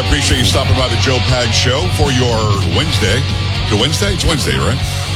I appreciate you stopping by the Joe Pags Show for your Wednesday. Is it Wednesday? It's Wednesday, right?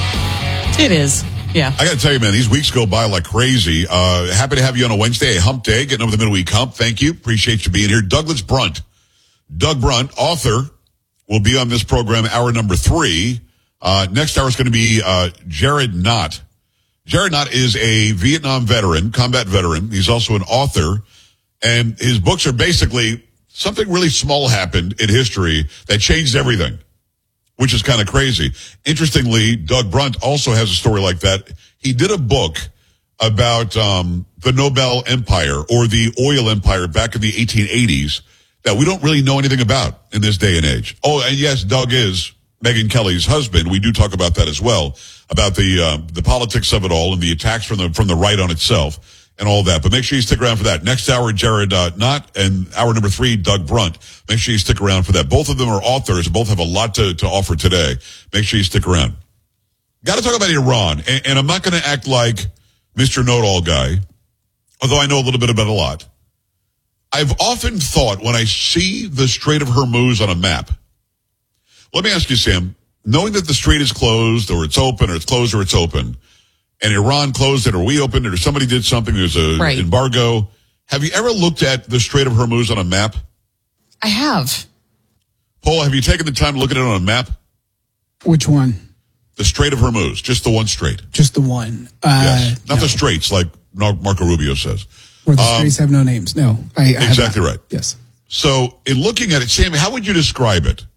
It is. Yeah. I got to tell you, man, these weeks go by like crazy. Happy to have you on a Wednesday, a hump day, getting over the midweek hump. Thank you. Appreciate you being here. Douglas Brunt. Doug Brunt, author, will be on this program, hour number 3. Next hour is going to be Jared Knott. Jared Knott is a Vietnam veteran, combat veteran. He's also an author. And his books are basically something really small happened in history that changed everything, which is kind of crazy. Interestingly, Doug Brunt also has a story like that. He did a book about the Nobel Empire or the oil empire back in the 1880s that we don't really know anything about in this day and age. Oh, and yes, Doug is Megyn Kelly's husband. We do talk about that as well, about the politics of it all and the attacks from the right on itself and all that. But make sure you stick around for that. Next hour, Jared Knott, and hour number 3, Doug Brunt. Make sure you stick around for that. Both of them are authors. Both have a lot to offer today. Make sure you stick around. Got to talk about Iran, and I'm not going to act like Mr. Know-It-All guy, although I know a little bit about a lot. I've often thought when I see the Strait of Hormuz on a map, let me ask you, Sam, knowing that the strait is closed or it's open or it's closed or it's open, and Iran closed it or we opened it or somebody did something, there's an embargo. Have you ever looked at the Strait of Hormuz on a map? I have. Paul, have you taken the time to look at it on a map? Which one? The Strait of Hormuz, just the one strait. Just the one. Yes. Not the straits like Marco Rubio says. Where the straits have no names. No. I exactly right. Yes. So in looking at it, Sam, how would you describe it?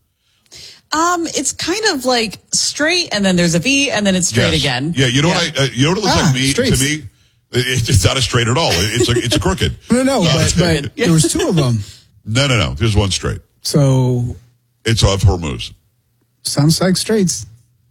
It's kind of like straight, and then there's a V, and then it's straight again. Yeah, you know what it looks like straights. to me? It's not a straight at all. It's a crooked. No, but there was 2 of them. No. There's one straight. So it's off Hormuz. Sounds like straights.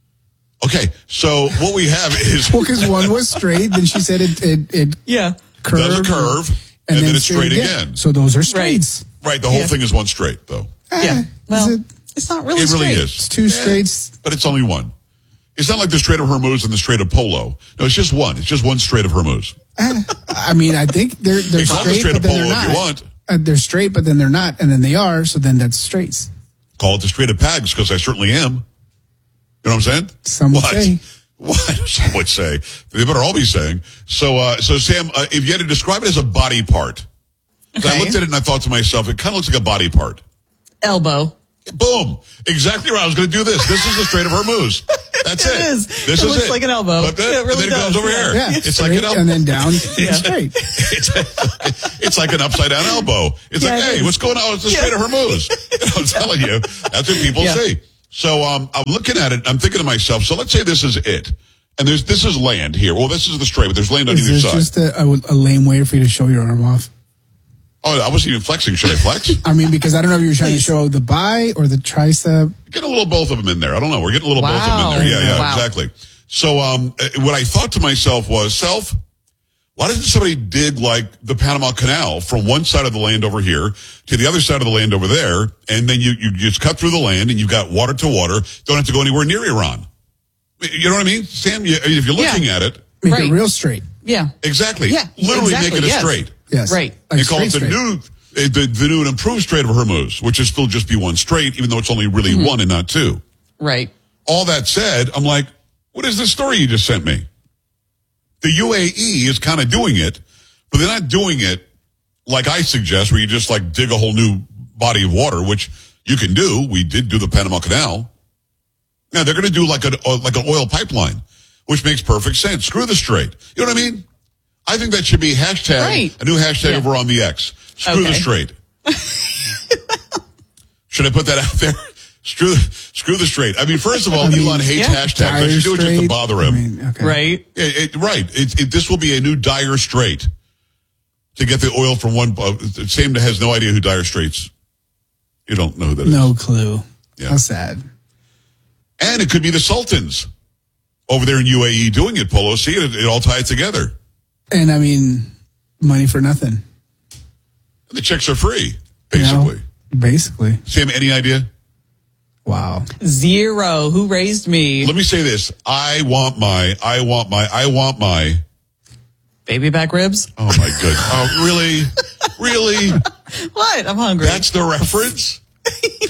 Okay, so what we have is because one was straight, then she said it curved, does a curve, and then it's straight again. So those are straights. Right. The whole thing is one straight, though. Yeah. Well, it's not really straight. It really is. It's 2 straights. But it's only one. It's not like the Strait of Hormuz and the Strait of Polo. No, it's just one. It's just one Strait of Hormuz. I mean, I think they're straight, the Strait but of then Polo they're not. if you want. They're straight, but then they're not, and then they are, so then that's straights. Call it the Strait of Pags, because I certainly am. You know what I'm saying? Some would say. What? Some would say. They better all be saying. So Sam, if you had to describe it as a body part, I looked at it and I thought to myself, it kind of looks like a body part. Elbow. Boom. Exactly right. I was going to do this. This is the Strait of Hormuz. That's it. It is. This it looks like an elbow. But then, it really and then it goes over here. Yeah, it's like an elbow. And then down, straight. It's like an upside down elbow. It's like, hey, what's going on? It's the Strait of Hormuz. I'm telling you, that's what people say. So I'm looking at it. I'm thinking to myself, so let's say this is it. And this is land here. Well, this is the strait, but there's land on either side. Is this just a lame way for you to show your arm off? Oh, I wasn't even flexing. Should I flex? I mean, because I don't know if you were trying to show the bi or the tricep. Get a little both of them in there. I don't know. We're getting a little both of them in there. Yeah, exactly. So what I thought to myself was, why doesn't somebody dig like the Panama Canal from one side of the land over here to the other side of the land over there, and then you just cut through the land and you've got water to water. Don't have to go anywhere near Iran. You know what I mean, Sam? If you're looking at it, make it real straight. Yeah, exactly. Yeah, literally make it a straight. Yes, right. They call it the new and improved Strait of Hormuz, which is still just be one straight, even though it's only really one and not 2. Right. All that said, I'm like, what is this story you just sent me? The UAE is kind of doing it, but they're not doing it like I suggest, where you just like dig a whole new body of water, which you can do. We did do the Panama Canal. Now they're going to do like an oil pipeline, which makes perfect sense. Screw the strait. You know what I mean? I think that should be a new hashtag over on the X. Screw the strait. Should I put that out there? Screw the strait. I mean, first of all, Elon hates hashtags. I should do it just to bother him. Right. This will be a new Dire Strait to get the oil from one. Sam has no idea who Dire Straits. You don't know who that is. No clue. Yeah. How sad. And it could be the Sultans over there in UAE doing it, Polo. See, it all ties together. And I mean, money for nothing. The checks are free, basically. Basically. Sam, any idea? Wow. 0. Who raised me? Let me say this. I want my baby back ribs. Oh my goodness. Oh, really? Really? What? I'm hungry. That's the reference?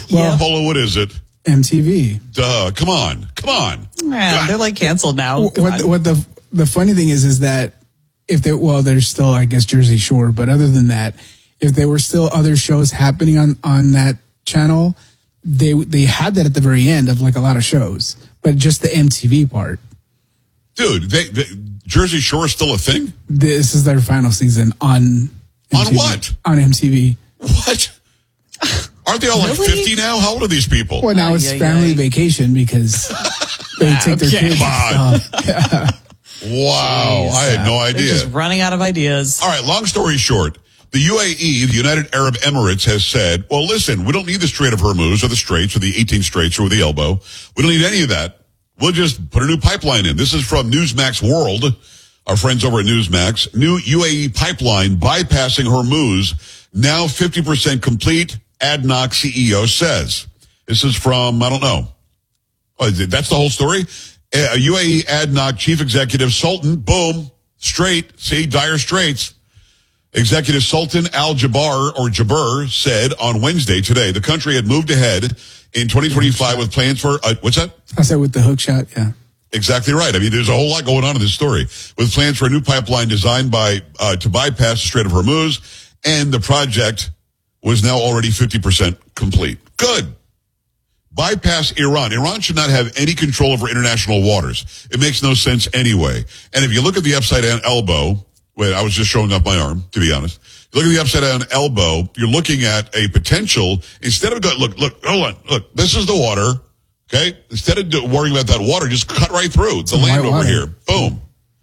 Well, Polo, what is it? MTV. Duh. Come on. Man, they're like canceled now. What the funny thing is that if there's still, I guess, Jersey Shore, but other than that, if there were still other shows happening on that channel, they had that at the very end of like a lot of shows, but just the MTV part. Dude, Jersey Shore is still a thing? This is their final season on MTV. On what? On MTV. What? Aren't they all like Really? 50 now? How old are these people? Well, now it's family vacation because they take their kids and stuff. Wow. I had no They're idea. just running out of ideas. All right, long story short, the UAE, the United Arab Emirates, has said, well, listen, we don't need the Strait of Hormuz or the Straits or the 18 Straits or the elbow. We don't need any of that. We'll just put a new pipeline in. This is from Newsmax World, our friends over at Newsmax. New UAE pipeline bypassing Hormuz, now 50% complete, ADNOC CEO says. This is from, I don't know. Oh, that's the whole story? UAE ADNOC Chief Executive Sultan, boom, straight, see, dire straits. Executive Sultan Al Jaber, or Jaber, said on Wednesday today the country had moved ahead in 2025 with plans for, what's that? I said with the hook shot, yeah. Exactly right. I mean, there's a whole lot going on in this story. With plans for a new pipeline designed to bypass the Strait of Hormuz, and the project was now already 50% complete. Good. Bypass Iran. Iran should not have any control over international waters. It makes no sense anyway. And if you look at the upside down elbow, wait, I was just showing up my arm, to be honest. Look at the upside down elbow. You're looking at a potential, instead of going, look, hold on, look, this is the water, okay? Instead of worrying about that water, just cut right through. It's the land over here. Boom.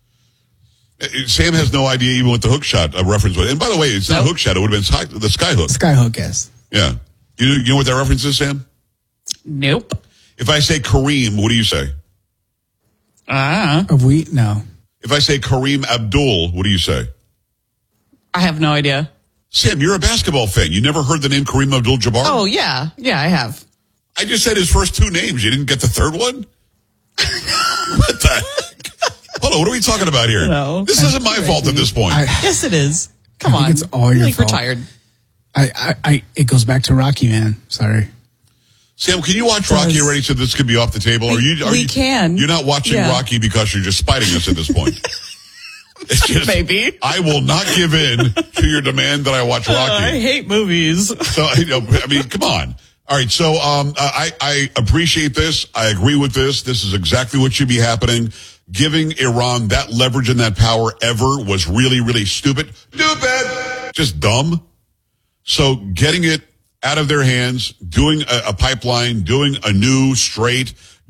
Sam has no idea even what the hook shot reference was. And by the way, it's not a hook shot. It would have been the sky hook. Sky hook, yes. Yeah. You know what that reference is, Sam? Nope. If I say Kareem, what do you say? Of wheat? No. If I say Kareem Abdul, what do you say? I have no idea. Sam, you're a basketball fan. You never heard the name Kareem Abdul-Jabbar? Oh, yeah. Yeah, I have. I just said his first two names. You didn't get the third one? What the heck? Hold on, what are we talking about here? No. This isn't my fault at this point. Yes, it is. Come on. It's all your like fault. Retired. It goes back to Rocky, man. Sorry. Sam, can you watch Rocky already so this could be off the table? We can. You're not watching Rocky because you're just spiting us at this point. It's just, Maybe. I will not give in to your demand that I watch Rocky. I hate movies. So, I mean, come on. All right. So, I appreciate this. I agree with this. This is exactly what should be happening. Giving Iran that leverage and that power ever was really, really stupid. Just dumb. So getting it out of their hands, doing a pipeline, doing a new straight,